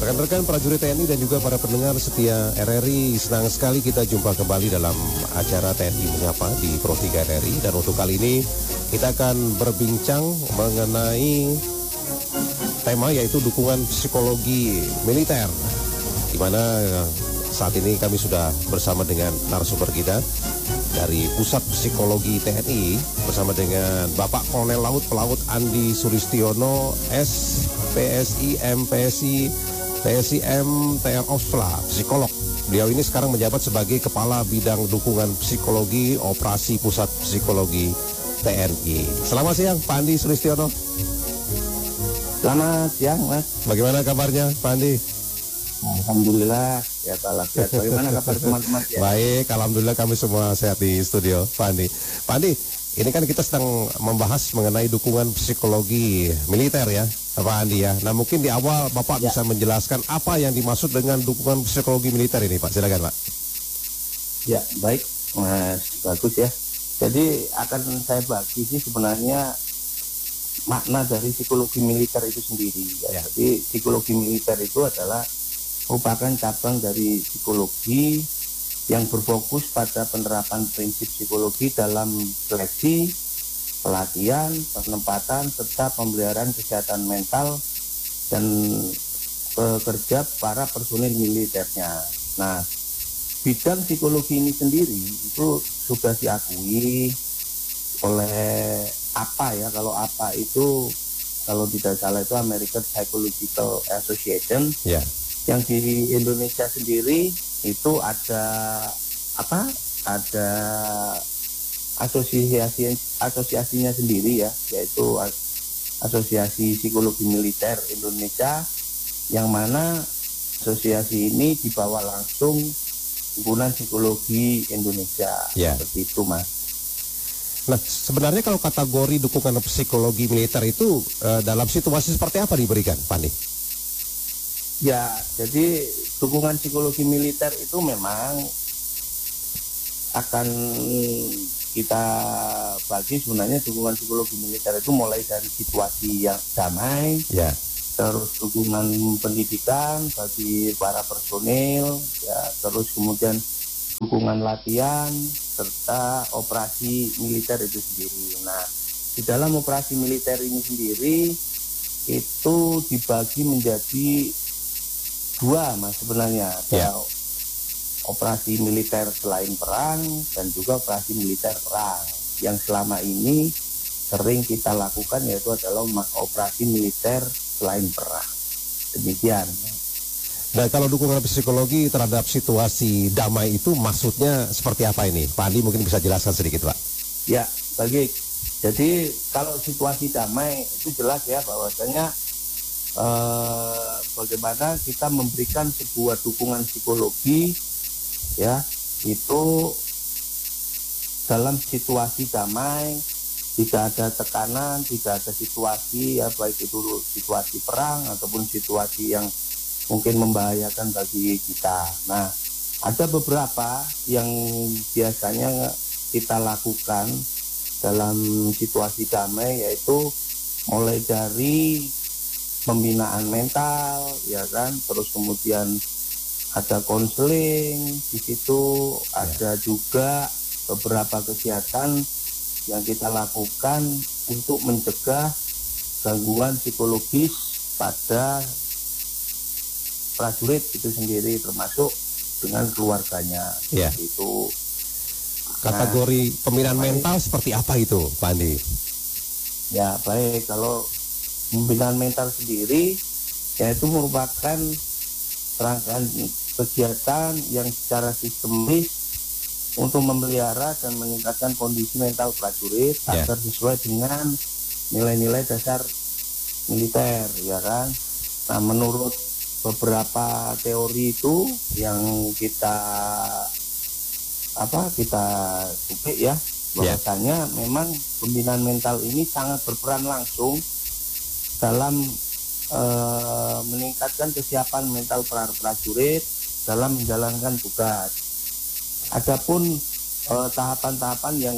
Rekan-rekan prajurit TNI dan juga para pendengar setia RRI, senang sekali kita jumpa kembali dalam acara TNI Menyapa di Pro 3 RRI. Dan untuk kali ini kita akan berbincang mengenai tema yaitu dukungan psikologi militer, di mana saat ini kami sudah bersama dengan narasumber kita dari Pusat Psikologi TNI bersama dengan Bapak Kolonel Laut Pelaut Andi Sulistiono, SPSI, MPSI, PSIM, TR Ospla, psikolog. Beliau ini sekarang menjabat sebagai Kepala Bidang Dukungan Psikologi Operasi Pusat Psikologi TNI. Selamat siang, Pak Andi Sulistiono. Selamat siang, Mas. Bagaimana kabarnya, Pak Andi? Alhamdulillah, ya Pak. Bagaimana kabar teman-teman? Ya? Baik, alhamdulillah kami semua sehat di studio, Pak Andi. Pak Andi, ini kan kita sedang membahas mengenai dukungan psikologi militer ya, Pak Andi ya. Nah mungkin di awal Bapak bisa menjelaskan apa yang dimaksud dengan dukungan psikologi militer ini, Pak. Silakan, Pak. Ya, baik, Mas. Bagus ya. Jadi akan saya bagi sih sebenarnya makna dari psikologi militer itu sendiri. Ya. Jadi psikologi militer itu adalah merupakan cabang dari psikologi yang berfokus pada penerapan prinsip psikologi dalam seleksi, pelatihan, penempatan, serta pemeliharaan kesehatan mental dan pekerja para personil militernya. Nah, bidang psikologi ini sendiri itu sudah diakui oleh APA ya. Kalau APA itu, kalau tidak salah itu American Psychological Association. Yeah. Yang di Indonesia sendiri itu ada apa? Ada asosiasinya sendiri ya, yaitu Asosiasi Psikologi Militer Indonesia, yang mana asosiasi ini dibawa langsung Himpunan Psikologi Indonesia. Yeah. Seperti itu, Mas. Nah, sebenarnya kalau kategori dukungan psikologi militer itu dalam situasi seperti apa diberikan, Pak Andi? Ya, jadi dukungan psikologi militer itu memang akan kita bagi sebenarnya dukungan psikologi militer itu mulai dari situasi yang damai, ya. Terus dukungan pendidikan bagi para personil, ya, terus kemudian dukungan latihan, serta operasi militer itu sendiri. Nah, di dalam operasi militer ini sendiri itu dibagi menjadi dua, Mas, sebenarnya. Ada operasi militer selain perang dan juga operasi militer perang. Yang selama ini sering kita lakukan yaitu adalah operasi militer selain perang. Demikian. Dan kalau dukungan psikologi terhadap situasi damai itu maksudnya seperti apa ini? Pak Andi mungkin bisa jelaskan sedikit, Pak. Ya, baik. Jadi kalau situasi damai itu jelas ya bahwasanya bagaimana kita memberikan sebuah dukungan psikologi ya, itu dalam situasi damai, tidak ada tekanan, tidak ada situasi ya, baik itu situasi perang ataupun situasi yang mungkin membahayakan bagi kita. Nah, ada beberapa yang biasanya kita lakukan dalam situasi damai, yaitu mulai dari pembinaan mental, ya kan, terus kemudian ada konseling di situ, ada juga beberapa kegiatan yang kita lakukan untuk mencegah gangguan psikologis pada prajurit itu sendiri, termasuk dengan keluarganya. Ya. Itu kategori pembinaan mental seperti apa itu, Pak Andi? Ya, baik, kalau pembinaan mental sendiri yaitu merupakan rangkaian kegiatan yang secara sistemis untuk memelihara dan meningkatkan kondisi mental prajurit agar sesuai dengan nilai-nilai dasar militer, ya kan. Nah, menurut beberapa teori itu yang kita cuplik ya, bahwasanya memang pembinaan mental ini sangat berperan langsung dalam meningkatkan kesiapan mental para prajurit dalam menjalankan tugas. Adapun tahapan-tahapan yang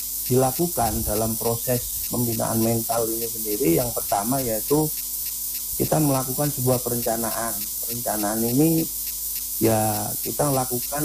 dilakukan dalam proses pembinaan mental ini sendiri, yang pertama yaitu kita melakukan sebuah perencanaan. Perencanaan ini ya kita lakukan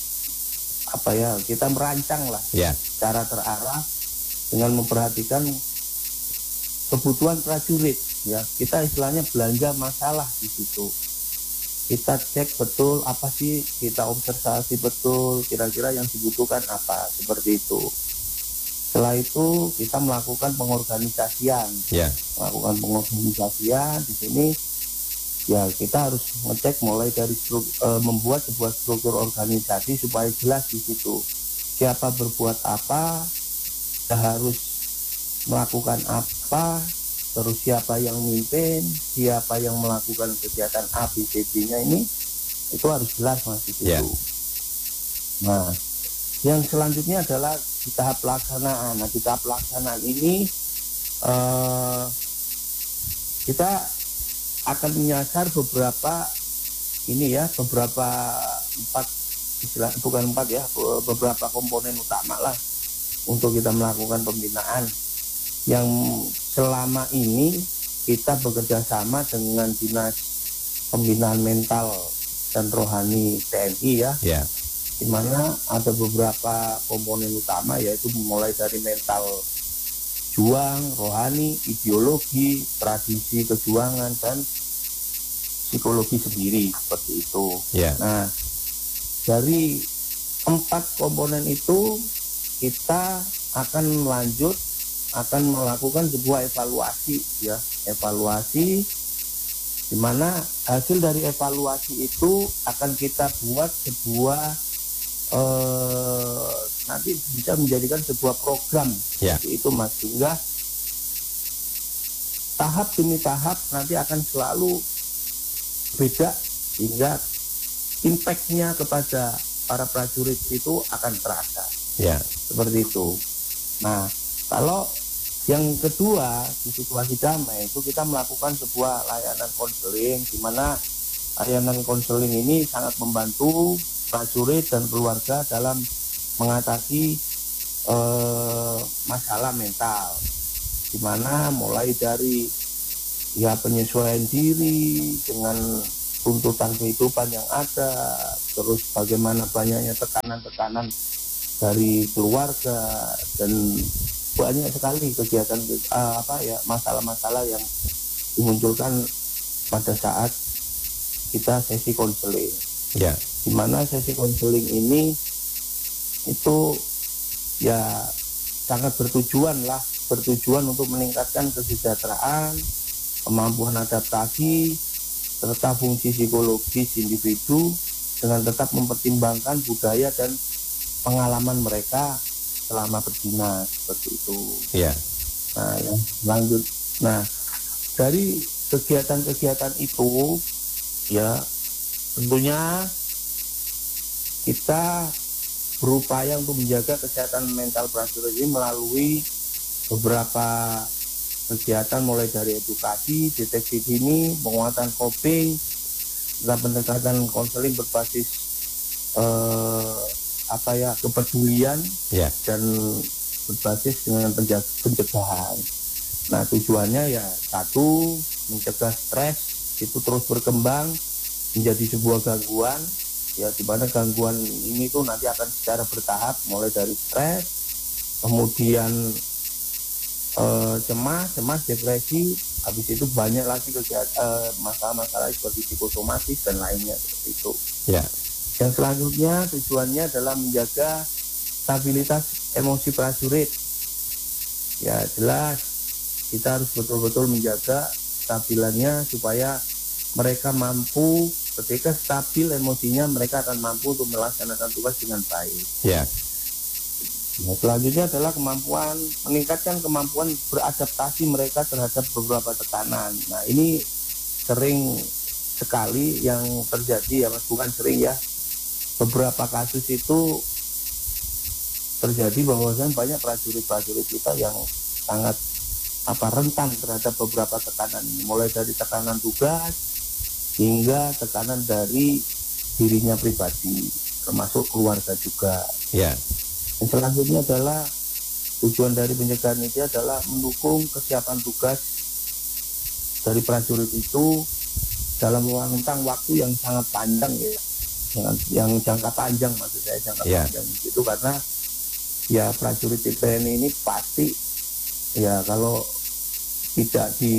kita merancang lah secara terarah dengan memperhatikan kebutuhan prajurit. Ya, kita istilahnya belanja masalah di situ. Kita cek betul apa sih, kita observasi betul kira-kira yang dibutuhkan apa, seperti itu. Setelah itu kita melakukan pengorganisasian. Melakukan pengorganisasian di sini ya kita harus ngecek mulai dari membuat sebuah struktur organisasi supaya jelas di situ. Siapa berbuat apa, kita harus melakukan apa, terus siapa yang mimpin, siapa yang melakukan kegiatan A, B, C, D-nya ini, itu harus jelas Mas di situ. Nah, yang selanjutnya adalah di tahap pelaksanaan. Nah, di tahap pelaksanaan ini kita akan menyasar beberapa beberapa komponen utama lah untuk kita melakukan pembinaan. Yang selama ini kita bekerja sama dengan Dinas Pembinaan Mental dan Rohani TNI di mana ada beberapa komponen utama, yaitu mulai dari mental juang, rohani, ideologi, tradisi kejuangan, dan psikologi sendiri, seperti itu. Nah, dari 4 komponen itu kita akan melakukan sebuah evaluasi di mana hasil dari evaluasi itu akan kita buat sebuah nanti bisa menjadikan sebuah program itu Mas, sehingga tahap demi tahap nanti akan selalu beda sehingga impact-nya kepada para prajurit itu akan terasa seperti itu. Nah, kalau yang kedua, di situasi damai itu kita melakukan sebuah layanan konseling, di mana layanan konseling ini sangat membantu prajurit dan keluarga dalam mengatasi masalah mental, di mana mulai dari penyesuaian diri dengan tuntutan kehidupan yang ada, terus bagaimana banyaknya tekanan-tekanan dari keluarga, dan banyak sekali kegiatan masalah-masalah yang dimunculkan pada saat kita sesi konseling. Di mana sesi konseling ini itu sangat bertujuan untuk meningkatkan kesejahteraan, kemampuan adaptasi, serta fungsi psikologis individu dengan tetap mempertimbangkan budaya dan pengalaman mereka selama berdinas, seperti itu. Nah, yang lanjut. Nah, dari kegiatan-kegiatan itu tentunya kita berupaya untuk menjaga kesehatan mental prajurit ini melalui beberapa kegiatan, mulai dari edukasi, deteksi dini, penguatan coping, dan pendekatan konseling berbasis kepedulian dan berbasis dengan pencegahan. Nah, tujuannya satu, mencegah stres itu terus berkembang menjadi sebuah gangguan, di mana gangguan ini tuh nanti akan secara bertahap, mulai dari stres, kemudian cemas, depresi, habis itu banyak lagi masalah-masalah seperti psikosomatis dan lainnya, seperti itu. Yang selanjutnya tujuannya adalah menjaga stabilitas emosi prajurit. Jelas kita harus betul-betul menjaga stabilannya supaya mereka mampu, ketika stabil emosinya, mereka akan mampu untuk melaksanakan tugas dengan baik. Nah, selanjutnya adalah meningkatkan kemampuan beradaptasi mereka terhadap beberapa tekanan. Nah, ini sering sekali yang terjadi Mas, bukan sering beberapa kasus itu terjadi bahwasan banyak prajurit-prajurit kita yang sangat rentan terhadap beberapa tekanan ini, mulai dari tekanan tugas hingga tekanan dari dirinya pribadi, termasuk keluarga juga. Yang selanjutnya adalah tujuan dari pencegahan ini adalah mendukung kesiapan tugas dari prajurit itu dalam rentang waktu yang sangat panjang ya, yang jangka panjang maksud saya jangka panjang itu, karena ya prajurit TNI ini pasti ya kalau tidak di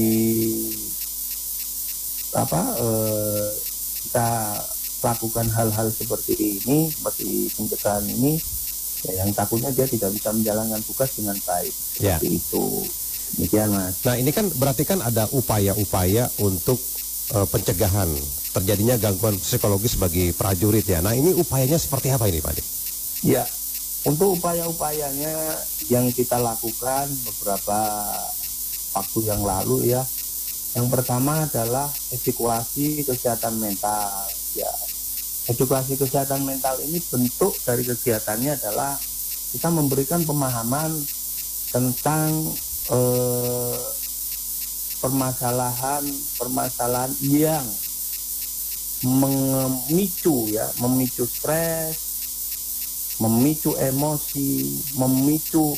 kita lakukan hal-hal seperti ini, seperti pencegahan ini, ya yang takutnya dia tidak bisa menjalankan tugas dengan baik seperti itu. Demikian Mas. Nah ini kan berarti kan ada upaya-upaya untuk pencegahan terjadinya gangguan psikologis bagi prajurit ya. Nah ini upayanya seperti apa ini Pak Adi? Ya, untuk upaya-upayanya yang kita lakukan beberapa waktu yang lalu ya. Yang pertama adalah edukasi kesehatan mental. Ya, edukasi kesehatan mental ini bentuk dari kegiatannya adalah kita memberikan pemahaman tentang permasalahan yang memicu stres, memicu emosi, memicu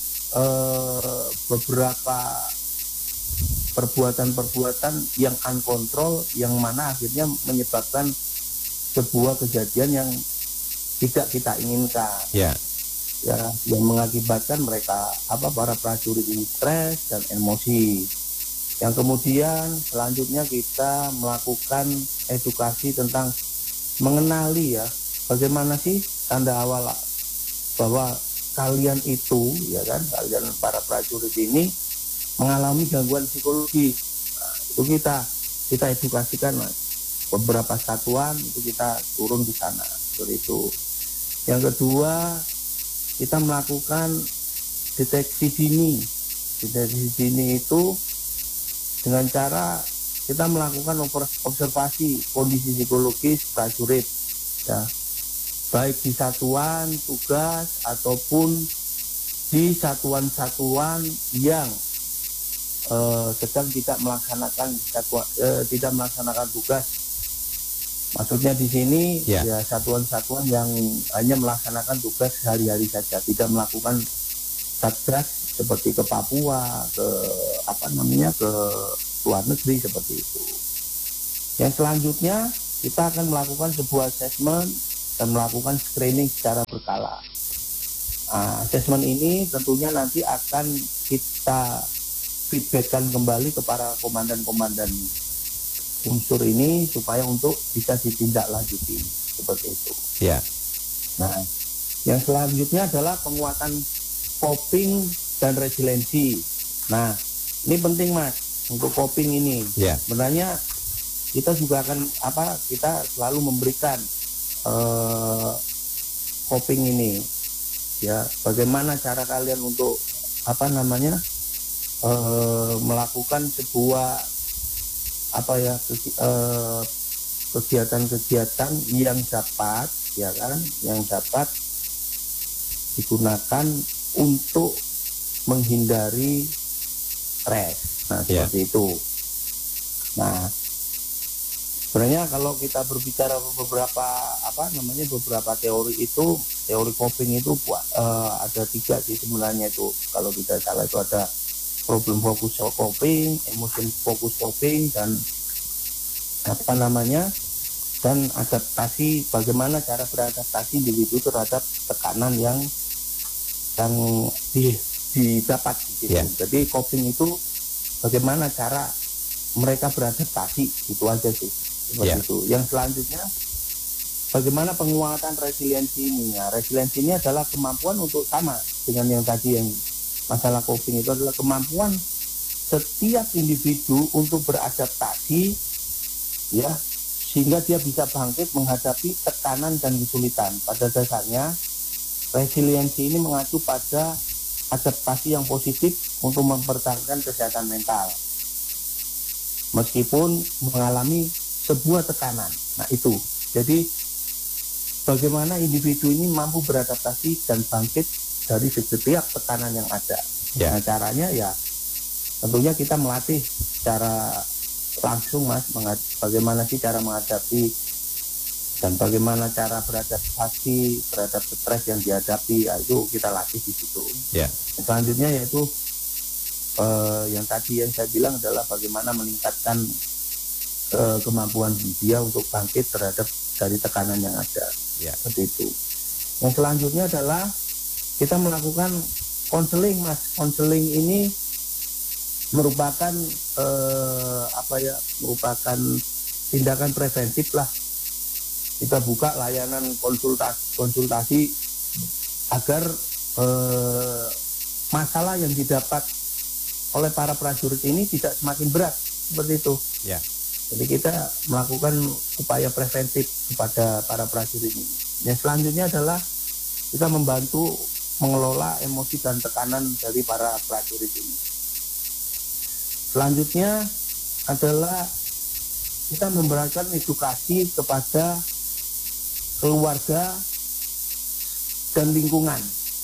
beberapa perbuatan-perbuatan yang unkontrol, yang mana akhirnya menyebabkan sebuah kejadian yang tidak kita inginkan. Ya, yang mengakibatkan mereka para prajurit ini stres dan emosi. Yang kemudian selanjutnya kita melakukan edukasi tentang mengenali ya bagaimana sih tanda awal bahwa kalian itu ya kan, kalian para prajurit ini mengalami gangguan psikologi. Nah, itu kita edukasikan Mas. Beberapa satuan itu kita turun di sana seperti itu. Yang kedua, kita melakukan deteksi dini. Deteksi dini itu dengan cara kita melakukan observasi kondisi psikologis prajurit ya, baik di satuan tugas ataupun di satuan-satuan yang sedang tidak melaksanakan tugas. Maksudnya di sini ya satuan-satuan yang hanya melaksanakan tugas sehari-hari saja, tidak melakukan satgas seperti ke Papua, ke luar negeri seperti itu. Yang selanjutnya kita akan melakukan sebuah asesmen dan melakukan screening secara berkala. Asesmen ini tentunya nanti akan kita feedbackkan kembali ke para komandan-komandan unsur ini supaya untuk bisa ditindaklanjuti seperti itu. Nah, yang selanjutnya adalah penguatan coping dan resiliensi. Nah, ini penting Mas untuk coping ini. Sebenarnya kita juga akan kita selalu memberikan coping ini. Ya, bagaimana cara kalian untuk melakukan sebuah kegiatan-kegiatan yang dapat digunakan untuk menghindari stres. Nah, seperti itu. Nah, sebenarnya kalau kita berbicara beberapa teori itu, teori coping itu ada 3 sih sebenarnya itu. Kalau tidak salah itu ada problem focus coping, emotion focus coping, dan dan adaptasi, bagaimana cara beradaptasi individu terhadap tekanan yang didapat gitu. Jadi coping itu bagaimana cara mereka beradaptasi, itu aja sih seperti itu. Yang selanjutnya bagaimana penguatan resiliensi ini. Nah, resiliensi ini adalah kemampuan untuk sama dengan yang tadi, yang masalah coping itu adalah kemampuan setiap individu untuk beradaptasi ya, sehingga dia bisa bangkit menghadapi tekanan dan kesulitan. Pada dasarnya resiliensi ini mengacu pada adaptasi yang positif untuk mempertahankan kesehatan mental meskipun mengalami sebuah tekanan. Nah, itu jadi bagaimana individu ini mampu beradaptasi dan bangkit dari setiap tekanan yang ada. Nah, caranya ya tentunya kita melatih secara langsung Mas, bagaimana sih cara menghadapi dan bagaimana cara beradaptasi terhadap stres yang dihadapi, itu kita latih di situ. Selanjutnya yaitu yang tadi yang saya bilang adalah bagaimana meningkatkan kemampuan dia untuk bangkit terhadap dari tekanan yang ada. Seperti itu. Yang selanjutnya adalah kita melakukan konseling, Mas. Konseling ini merupakan merupakan tindakan preventif lah. Kita buka layanan konsultasi agar masalah yang didapat oleh para prajurit ini tidak semakin berat, seperti itu. Jadi kita melakukan upaya preventif kepada para prajurit ini. Yang selanjutnya adalah kita membantu mengelola emosi dan tekanan dari para prajurit ini. Selanjutnya adalah kita memberikan edukasi kepada keluarga dan lingkungan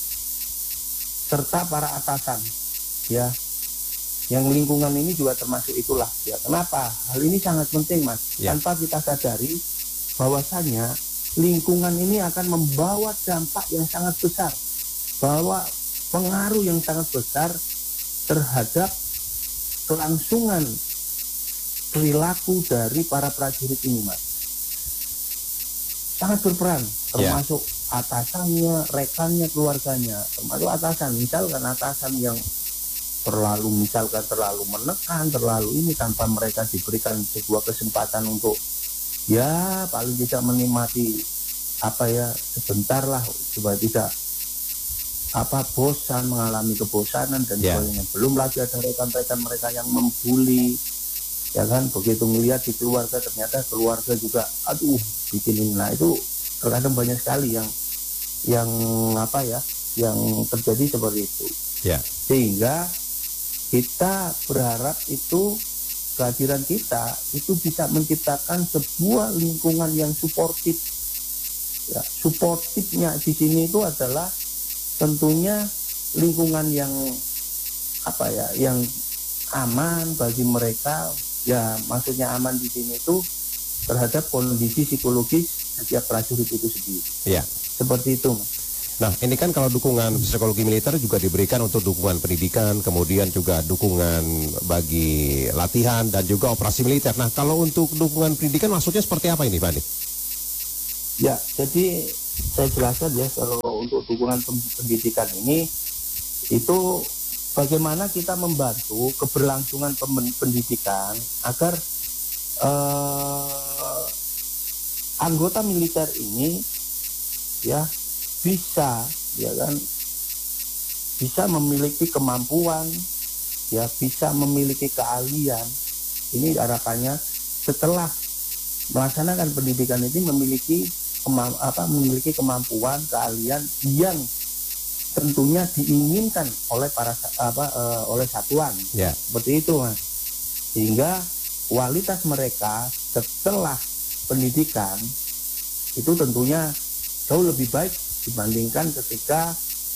serta para atasan, ya. Yang lingkungan ini juga termasuk itulah, ya. Kenapa? Hal ini sangat penting, Mas. Tanpa kita sadari bahwasanya lingkungan ini akan membawa dampak yang sangat besar, bahwa pengaruh yang sangat besar terhadap kelangsungan perilaku dari para prajurit ini, Mas. Sangat berperan, termasuk atasannya, rekannya, keluarganya, termasuk atasan. Misalkan atasan yang terlalu menekan, terlalu ini, tanpa mereka diberikan sebuah kesempatan untuk ya paling tidak menikmati sebentar lah, supaya tidak bosan, mengalami kebosanan dan sebagainya. Belum lagi ada rekan-rekan mereka yang membuli, ya kan, begitu melihat di keluarga ternyata keluarga juga bikin ini. Nah, itu terkadang banyak sekali yang terjadi seperti itu. Sehingga kita berharap itu kehadiran kita itu bisa menciptakan sebuah lingkungan yang suportif. Ya, suportifnya di sini itu adalah tentunya lingkungan yang yang aman bagi mereka. Ya, maksudnya aman di sini itu terhadap kondisi psikologis setiap prajurit itu sendiri. Seperti itu, Mas. Nah, ini kan kalau dukungan psikologi militer juga diberikan untuk dukungan pendidikan, kemudian juga dukungan bagi latihan dan juga operasi militer. Nah, kalau untuk dukungan pendidikan maksudnya seperti apa ini, Pak Andi? Ya, jadi saya jelaskan ya, kalau untuk dukungan pendidikan ini itu bagaimana kita membantu keberlangsungan pendidikan agar anggota militer ini ya bisa memiliki kemampuan, ya bisa memiliki keahlian. Ini harapannya setelah melaksanakan pendidikan ini memiliki kemampuan, keahlian yang tentunya diinginkan oleh oleh satuan. Seperti itu, Mas. Sehingga kualitas mereka setelah pendidikan itu tentunya jauh lebih baik dibandingkan ketika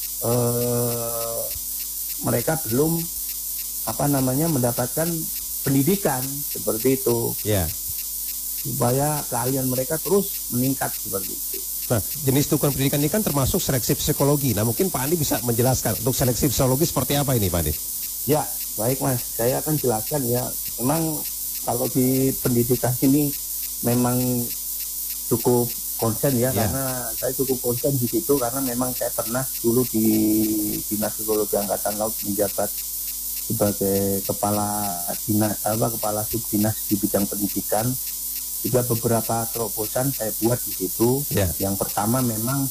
mereka belum mendapatkan pendidikan, seperti itu. Supaya keahlian mereka terus meningkat, seperti itu. Nah, jenis dukungan pendidikan ini kan termasuk seleksi psikologi. Nah, mungkin Pak Andi bisa menjelaskan untuk seleksi psikologi seperti apa ini, Pak Andi? Ya, baik, Mas. Saya akan jelaskan ya. Memang kalau di pendidikan ini memang cukup konsen ya, karena saya cukup konsen di situ karena memang saya pernah dulu di Dinas Psikologi Angkatan Laut menjabat sebagai kepala subdinas di bidang pendidikan. Juga beberapa terobosan saya buat di situ. Yang pertama memang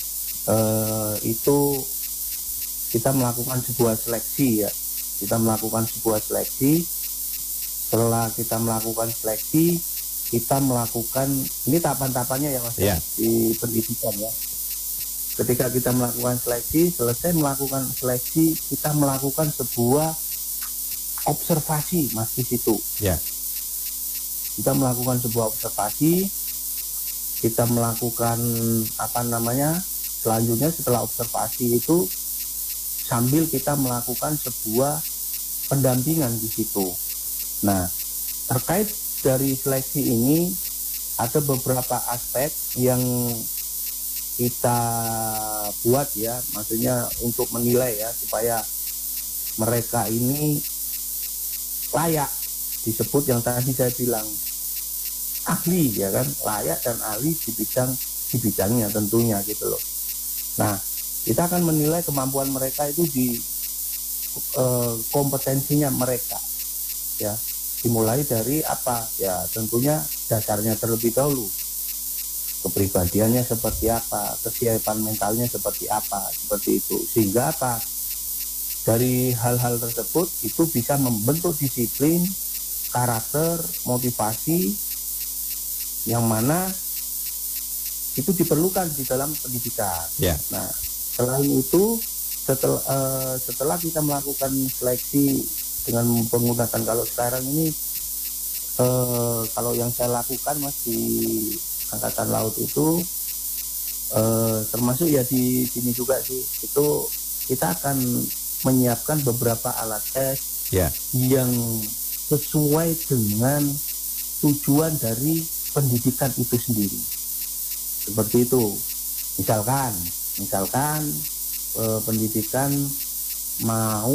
itu kita melakukan sebuah seleksi ya. Setelah kita melakukan seleksi, kita melakukan, ini tahapan-tahapannya ya, Mas, di pendidikan ya. Ketika kita melakukan seleksi, selesai melakukan seleksi, kita melakukan sebuah observasi, Mas, di situ. Kita melakukan sebuah observasi, kita melakukan selanjutnya setelah observasi itu sambil kita melakukan sebuah pendampingan di situ. Nah, terkait dari seleksi ini ada beberapa aspek yang kita buat ya, maksudnya untuk menilai ya, supaya mereka ini layak disebut yang tadi saya bilang ahli, ya kan, layak dan ahli di bidangnya tentunya gitu loh. Nah, kita akan menilai kemampuan mereka itu di kompetensinya mereka, ya, dimulai dari apa, ya tentunya dasarnya terlebih dahulu, kepribadiannya seperti apa, kesiapan mentalnya seperti apa, seperti itu, sehingga apa, dari hal-hal tersebut itu bisa membentuk disiplin, karakter, motivasi yang mana itu diperlukan di dalam pendidikan. Nah, selain itu setelah kita melakukan seleksi dengan menggunakan, kalau sekarang ini kalau yang saya lakukan Mas di Angkatan Laut itu termasuk ya di sini juga sih, itu kita akan menyiapkan beberapa alat tes yang sesuai dengan tujuan dari pendidikan itu sendiri. Seperti itu. Misalkan pendidikan mau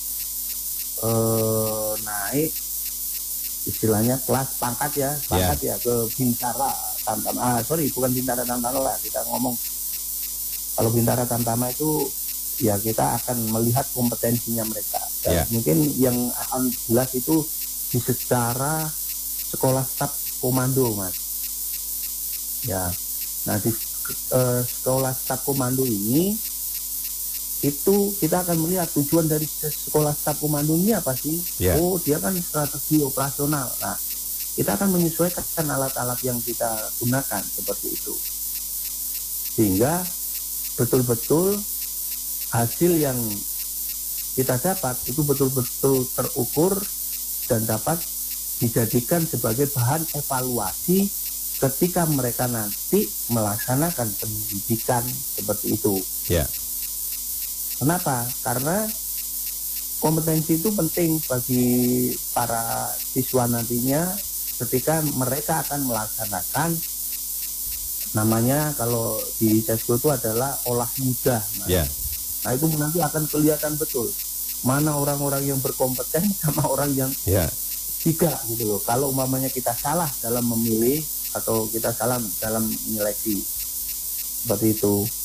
naik istilahnya kelas pangkat ya ke Bintara Tamtama. Bukan Bintara Tamtama lah, kita ngomong kalau Bintara Tamtama itu ya kita akan melihat kompetensinya mereka. Mungkin yang akan jelas itu di secara sekolah staf komando, Mas. Ya. Nah, di sekolah staf komando ini itu kita akan melihat tujuan dari sekolah staf komando ini apa sih? Oh, dia kan strategi operasional. Nah, kita akan menyesuaikan alat-alat yang kita gunakan seperti itu, sehingga betul-betul hasil yang kita dapat itu betul-betul terukur dan dapat dijadikan sebagai bahan evaluasi ketika mereka nanti melaksanakan pendidikan seperti itu. Kenapa? Karena kompetensi itu penting bagi para siswa nantinya ketika mereka akan melaksanakan, namanya kalau di Sesko itu adalah olah mudah. Nah, itu nanti akan kelihatan betul mana orang-orang yang berkompeten sama orang yang tidak gitu loh. Kalau umpamanya kita salah dalam memilih atau kita salah dalam menyeleksi, seperti itu.